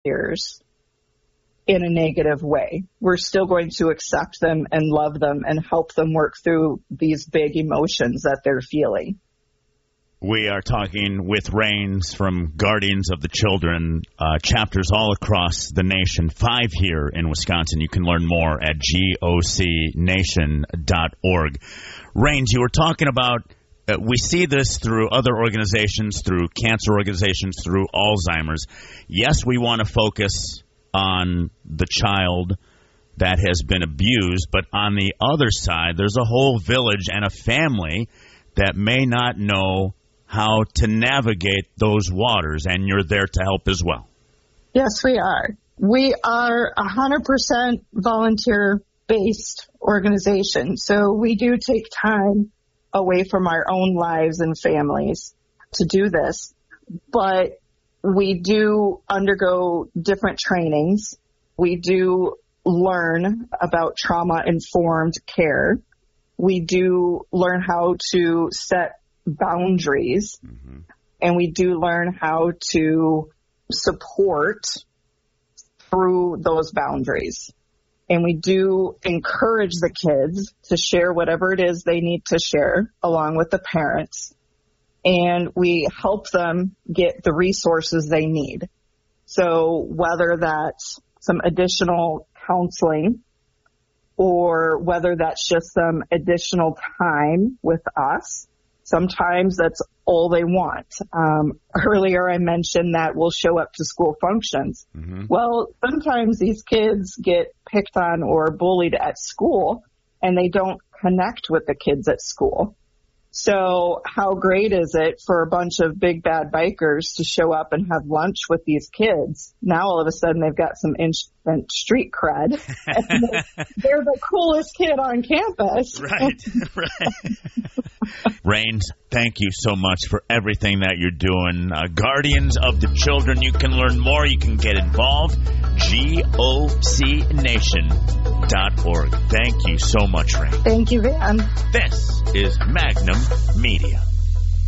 behaviors in a negative way. We're still going to accept them and love them and help them work through these big emotions that they're feeling. We are talking with Rains from Guardians of the Children, chapters all across the nation, 5 here in Wisconsin. You can learn more at gocnation.org. Rains, you were talking about, we see this through other organizations, through cancer organizations, through Alzheimer's. Yes, we want to focus on the child that has been abused, but on the other side, there's a whole village and a family that may not know how to navigate those waters, and you're there to help as well. Yes, we are. We are 100% volunteer-based organization, so we do take time away from our own lives and families to do this, but we do undergo different trainings. We do learn about trauma-informed care. We do learn how to set boundaries, and we do learn how to support through those boundaries. And we do encourage the kids to share whatever it is they need to share along with the parents. And we help them get the resources they need. So whether that's some additional counseling or whether that's just some additional time with us, sometimes that's all they want. Earlier I mentioned that we'll show up to school functions. Well, sometimes these kids get picked on or bullied at school and they don't connect with the kids at school. So how great is it for a bunch of big bad bikers to show up and have lunch with these kids? Now all of a sudden they've got some instant street cred. And they're the coolest kid on campus. Right. Rains, thank you so much for everything that you're doing. Guardians of the Children, you can learn more. You can get involved. GOCNation.org. Thank you so much, Rain. Thank you, Van. This is Magnum Media.